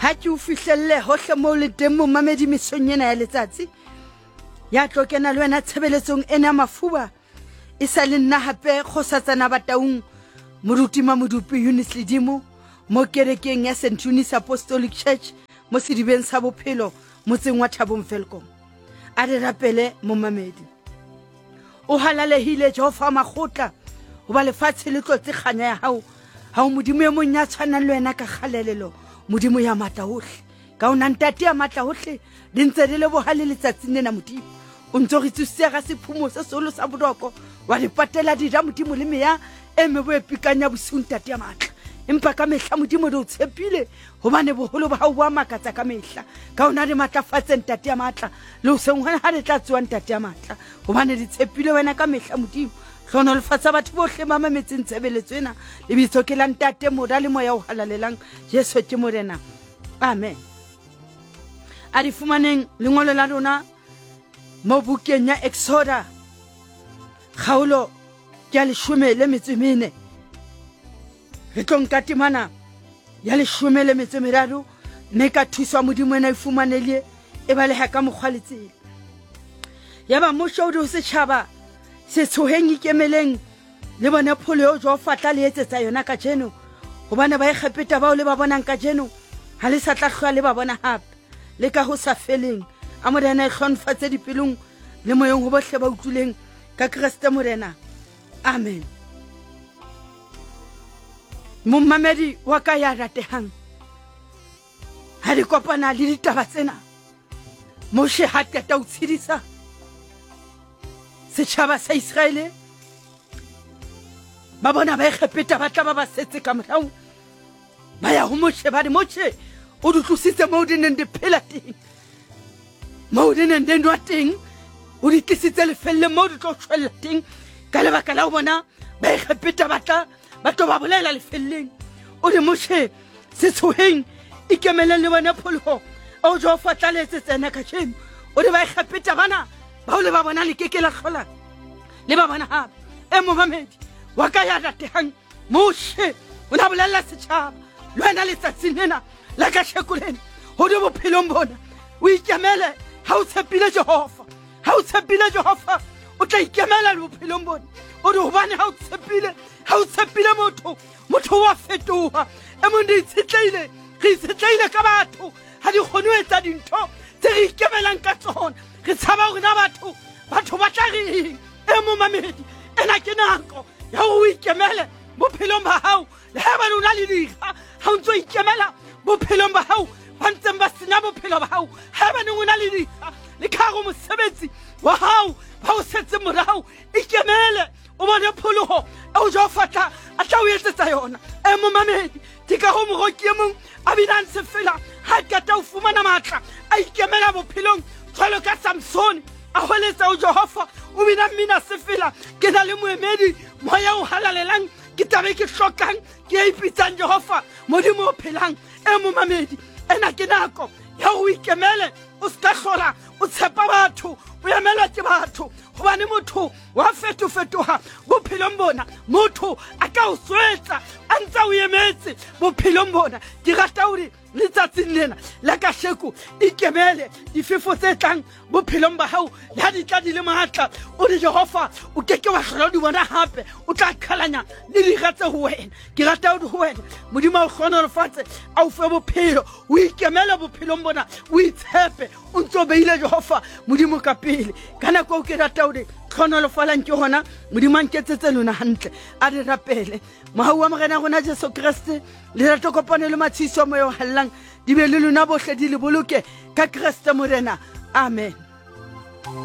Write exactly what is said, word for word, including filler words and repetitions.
ha ke o fihlelle hohle mo le teng momamedi mesong ena ya letsatsi ya tlo kena le wena tshebeletsong ena mafuba e sa le nna hape kgosatsana bataung moruti mamodupi Eunice Ledimo mo kerekeng ya Saint Eunice Apostolic Church mo sedibeng sa bophelo motseng wa Thabong Velkom. A re rapele momamedi o halalehile Jehova makgotla ho ba lefatshe le tlotse kganya ya hao ha o modimo e mong ya tshwanang le wena ka kgalelelo modimo ya matla hohle ka o ntate ya matla hohle di ntse di le bohale letsatsing lena modimo o ntse re tsuse ga sephumo se solo sa bodoko wa di patela di ja modimo le meya e me bo epikanya bosiung tate ya matla empa ka mehla modimo di o tshepile hobane boholo ba hao ba makatsa ka mehla ka ona di matlafatse tate ya matla le o sengwana ha re tla tswa tate ya matla hobane di tshepile wena ka mehla modimo hlono lefatsa batho bohle ba mametseng tshebeletso ena le bitso ke la ntate moda le moya o halalelang Jesu ke morena amen. A di fumaneng lengolo la rona mo bukeng ya Exoda kgaolo ya leshome le metso e mene re tlo nka temana ya leshome le metso e meraro mme ka thuswa modimo ena e fumanelie e baleha ka mokgwa le tsela ya ba mosho o setjhaba se tshoheng ikemeleng le bona pholo jo fatla le etsetsa yona ka jeno hobane ba e khapeta ba o le ba bonang ka jeno ha le sa tla hlwa le ba bona hape le ka ho sa feleng a morena e hlonfatse dipelong le moyeng ho bohle ba utluleng ka Kriste morena amen. Momamedi wa ka ya ratehang ha di kopana le ditaba tsena Moshe ha qeta ho tshedisa setjhaba sa Israele ba bona ba khapeta ba tla ba ba setse ka morao ba ya ho Moshe ba di Moshe o di tlositse mo di neng di phela teng mo di neng di nwa teng o di tlisitse lefelle mo di tlo tshwella teng ka lebaka la ho bona ba khapeta ba tla ba tlo ba bolela lefelleng o di Moshe se tshoheng ikemeleng le bona pholo o jo fatla le tsena ka tshimo o di ba khapeta bana ba o le ba bona le kekela hlola le ba bona hape e momamedi wa ka ya ratehang Moshe o na bolella setjhaba le wena letsatsing lena la ka shekoleng ho di bophelong bona o ikemele ha o tshepile Jehova ha o tshepile Jehova o tla ikemela le bophelong bona o di hobane ha o tshepile ha o tshepile motho motho wa fetoha e mong di itshetleile re itshetleile ka batho ha di kgone ho etsa dintho tse re ikemelang ka tsona re tshaba hore na batho batho ba tla reng e momamedi ena ke nako ya ho ikemele bophelong ba hao le ha ba lona le dikga ha o ntso ikemela bophelong ba hao ba ntseng ba sena bophelo ba hao ha ba neng o na le dikga le kharo mosebetsi wa hao ba o setse morao ikemele o bone pholoho o jo fatla a tla o etsetsa yona e momamedi di ka ho moroki e mong a binang se fela ha qeta o fumana matla a ikemela bophelong jwalo ka Samson a holetsa o Jehova o bina mina se fela ke na le moemedi moya o halalelang ke tabe ke hlokang ke a ipitsang Jehova modimo o phelang e momamedi ena ke nako ya ho ikemele o ska hlola o tshepa batho o emelwa ke batho hobane motho wa feto fetoha bophelong bona motho a ka o swetsa a ntsa o emetse bophelong bona ke rata hore letsatsing lena la ka sheko ikemele difefo tse tlang bophelong ba hao le ha di tla di le matla o di Jehova o keke wa hlola di bona hape o tla khalanya le di ratse ho wena ke rata ho wena modimo o kgona ho fatse a o fe bophelo o ikemele bophelong bona o itshepe o ntso beile Jehova modimo ka pele kana ko ke rata hore khona lo falang ke hona modimo a nketsetse lona hantle a re rapele mahau wa morena rona Jesu Kriste le re tlo kopane le matshiso mo yo hallang di be le lona bohle di le boloke ka Kriste morena amen.